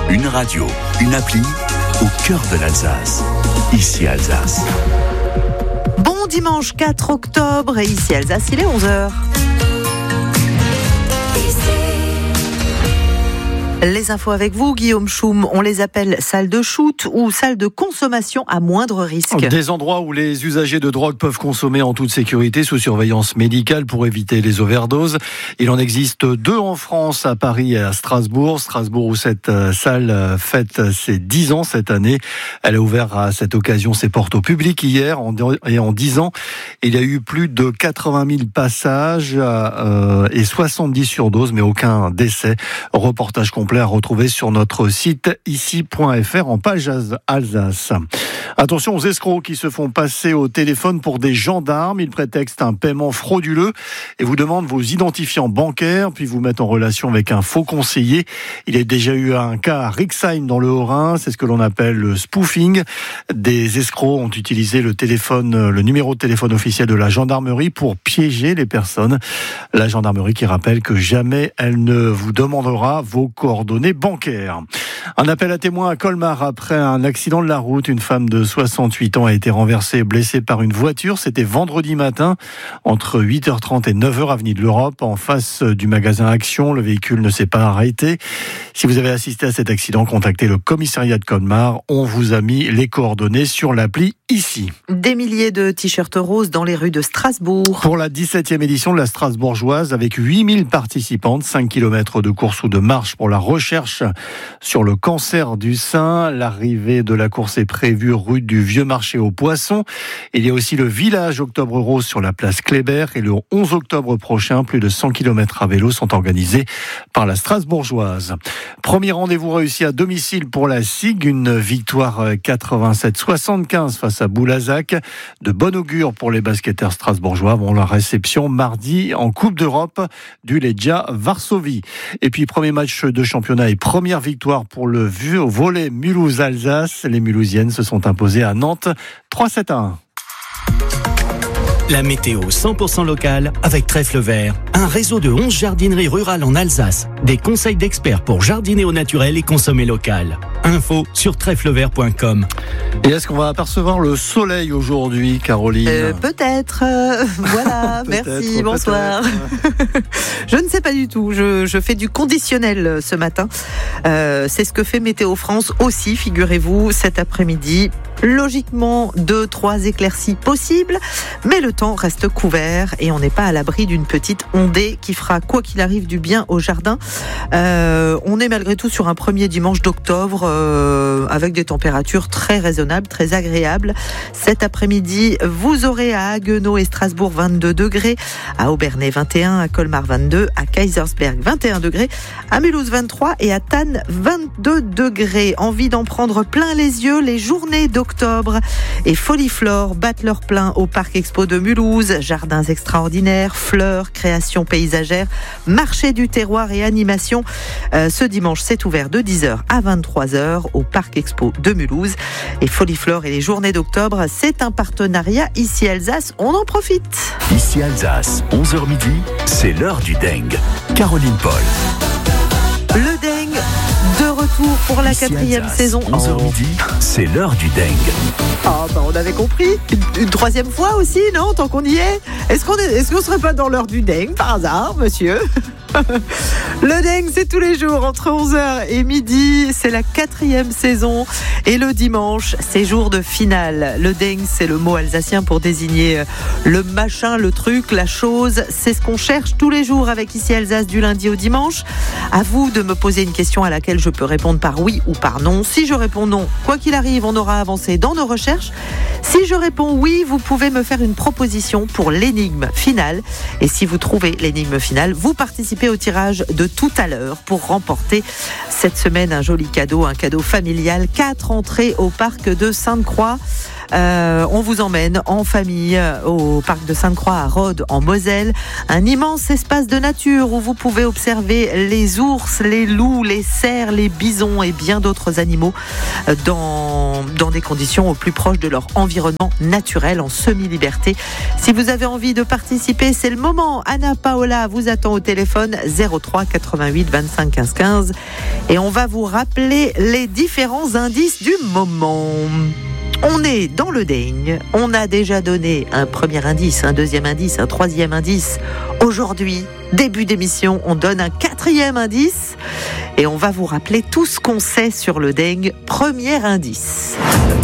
Une radio, une appli au cœur de l'Alsace. Ici Alsace. Bon dimanche 4 octobre et ici Alsace, il est 11h. Les infos avec vous, Guillaume Choum. On les appelle salles de shoot ou salles de consommation à moindre risque. Des endroits où les usagers de drogue peuvent consommer en toute sécurité sous surveillance médicale pour éviter les overdoses. Il en existe 2 en France, à Paris et à Strasbourg. Strasbourg où cette salle fête ses 10 ans cette année. Elle a ouvert à cette occasion ses portes au public hier et en 10 ans, il y a eu plus de 80 000 passages et 70 surdoses, mais aucun décès. Reportage complet à retrouver sur notre site ici.fr en page Alsace. Attention aux escrocs qui se font passer au téléphone pour des gendarmes. Ils prétextent un paiement frauduleux et vous demandent vos identifiants bancaires, puis vous mettent en relation avec un faux conseiller. Il y a déjà eu un cas à Rixheim dans le Haut-Rhin, c'est ce que l'on appelle le spoofing. Des escrocs ont utilisé le numéro de téléphone officiel de la gendarmerie pour piéger les personnes. La gendarmerie qui rappelle que jamais elle ne vous demandera vos coordonnées bancaires. Un appel à témoins à Colmar après un accident de la route. Une femme de 68 ans a été renversée et blessée par une voiture. C'était vendredi matin, entre 8h30 et 9h, avenue de l'Europe, en face du magasin Action. Le véhicule ne s'est pas arrêté. Si vous avez assisté à cet accident, contactez le commissariat de Colmar. On vous a mis les coordonnées sur l'appli ici. Des milliers de t-shirts roses dans les rues de Strasbourg. Pour la 17e édition de la Strasbourgeoise, avec 8000 participantes, 5 km de course ou de marche pour la recherche sur le cancer du sein. L'arrivée de la course est prévue rue du Vieux Marché aux Poissons. Il y a aussi le village Octobre Rose sur la place Kléber. Et le 11 octobre prochain, plus de 100 km à vélo sont organisés par la Strasbourgeoise. Premier rendez-vous réussi à domicile pour la SIG. Une victoire 87-75 face à Boulazac. De bon augure pour les basketteurs strasbourgeois avant la réception mardi en Coupe d'Europe du Legia Varsovie. Et puis premier match de championnat et première victoire pour le volley Mulhouse-Alsace. Les Mulhousiennes se sont imposées à Nantes 3-7-1. La météo 100% locale avec Trèfle Vert, un réseau de 11 jardineries rurales en Alsace. Des conseils d'experts pour jardiner au naturel et consommer local. Info sur trèflevert.com. Et est-ce qu'on va apercevoir le soleil aujourd'hui, Caroline ? Peut-être. Voilà, merci, bonsoir. Je ne sais pas du tout. Je fais du conditionnel ce matin. C'est ce que fait Météo France aussi, figurez-vous, cet après-midi. Logiquement, 2-3 éclaircies possibles, mais le temps reste couvert et on n'est pas à l'abri d'une petite ondée qui fera, quoi qu'il arrive, du bien au jardin. On est malgré tout sur un premier dimanche d'octobre avec des températures très raisonnables, très agréables. Cet après-midi, vous aurez à Haguenau et Strasbourg 22 degrés, à Obernai 21, à Colmar 22, à Kaisersberg 21 degrés, à Mulhouse 23 et à Thann 22 degrés. Envie d'en prendre plein les yeux, les journées d'octobre et Foliflore battent leur plein au Parc Expo de Mulhouse. Jardins extraordinaires, fleurs, créations paysagères, marché du terroir et animation. Ce dimanche, c'est ouvert de 10h à 23h au Parc Expo de Mulhouse. Et Foliflore et les journées d'octobre, c'est un partenariat ici Alsace. On en profite. Ici Alsace, 11h midi, c'est l'heure du dengue. Caroline Paul. Le dengue, de retour pour la 4e saison. 11h midi, c'est l'heure du dengue. On avait compris. Une 3e fois aussi, non, tant qu'on y est. Est-ce qu'on serait pas dans l'heure du dengue, par hasard, monsieur ? Le dengue, c'est tous les jours entre 11h et midi. C'est la 4e saison. Et le dimanche, c'est jour de finale. Le dengue, c'est le mot alsacien pour désigner le machin, le truc, la chose. C'est ce qu'on cherche tous les jours avec Ici Alsace du lundi au dimanche. À vous de me poser une question à laquelle je peux répondre par oui ou par non. Si je réponds non, quoi qu'il arrive, on aura avancé dans nos recherches. Si je réponds oui, vous pouvez me faire une proposition pour l'énigme finale. Et si vous trouvez l'énigme finale, vous participez au tirage de tout à l'heure pour remporter cette semaine un joli cadeau, un cadeau familial. 4 entrées au parc de Sainte-Croix. On vous emmène en famille au parc de Sainte-Croix à Rhodes en Moselle. Un immense espace de nature où vous pouvez observer les ours, les loups, les cerfs, les bisons et bien d'autres animaux dans des conditions au plus proche de leur environnement naturel en semi-liberté. Si vous avez envie de participer, c'est le moment. Anna Paola vous attend au téléphone 03 88 25 15 15 et on va vous rappeler les différents indices du moment. On est dans le Daigne, on a déjà donné un premier indice, un deuxième indice, un troisième indice. Aujourd'hui, début d'émission, on donne un quatrième indice et on va vous rappeler tout ce qu'on sait sur le Daigne. Premier indice.